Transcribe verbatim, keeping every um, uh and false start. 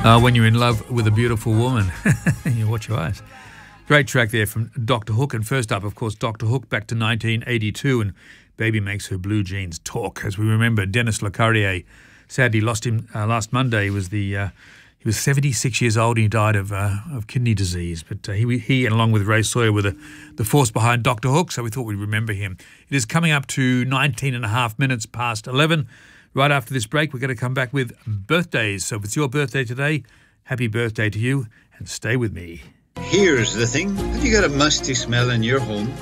Uh, when you're in love with a beautiful woman, you watch your eyes. Great track there from Doctor Hook. And first up, of course, Doctor Hook back to nineteen eighty-two and Baby Makes Her Blue Jeans Talk. As we remember, Dennis LeCarrier sadly lost him uh, last Monday. He was the uh, he was seventy-six years old and he died of uh, of kidney disease. But uh, he, he, and along with Ray Sawyer, were the, the force behind Doctor Hook, so we thought we'd remember him. It is coming up to nineteen and a half minutes past eleven. Right after this break, we're going to come back with birthdays. So if it's your birthday today, happy birthday to you, and stay with me. Here's the thing. Have you got a musty smell in your home?